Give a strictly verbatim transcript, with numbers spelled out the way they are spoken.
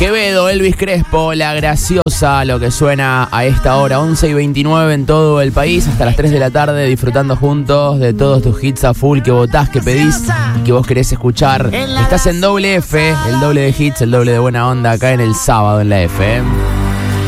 Quevedo, Elvis Crespo, La Graciosa, lo que suena a esta hora, once y veintinueve en todo el país, hasta las tres de la tarde, disfrutando juntos de todos tus hits a full que votás, que pedís y que vos querés escuchar. Estás en doble F, el doble de hits, el doble de buena onda, acá en el sábado en la F.